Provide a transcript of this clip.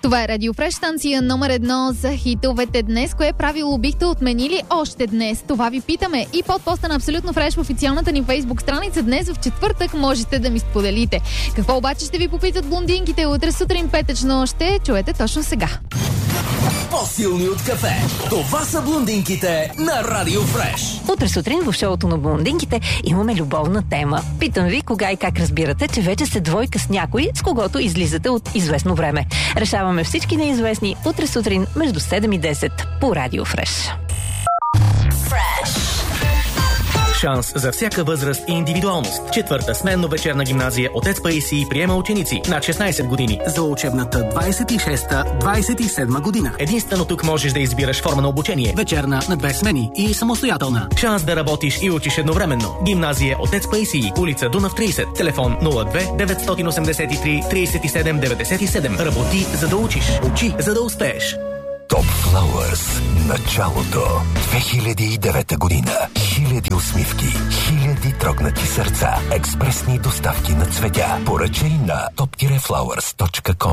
Това е Радио Фреш, станция номер 1 за хитовете днес. Кое правило бихте отменили още днес? Това ви питаме. И под поста на Абсолютно Фреш в официалната ни Фейсбук страница днес в четвъртък можете да ми споделите. Какво обаче ще ви попитат блондинките утре сутрин петъчно? Ще чуете точно сега. По-силни от кафе. Това са блондинките на Радио Фреш. Утре сутрин в шоуто на блондинките имаме любовна тема. Питам ви кога и как разбирате, че вече сте двойка с някой, с когото излизате от известно време. Решаваме всички неизвестни утре сутрин между 7 и 10 по Радио Фреш. Шанс за всяка възраст и индивидуалност. Четвърта сменно-вечерна гимназия Отец Паисий приема ученици над 16 години. За учебната 26-27 година. Единствено тук можеш да избираш форма на обучение. Вечерна на 2 смени и самостоятелна. Шанс да работиш и учиш едновременно. Гимназия Отец Паисий, улица Дунав 30, телефон 02 983 37 97. Работи, за да учиш. Учи, за да успееш. Top Flowers. Началото. 2009 година. Хиляди усмивки. Хиляди трогнати сърца. Експресни доставки на цветя. Поръчай на top-flowers.com.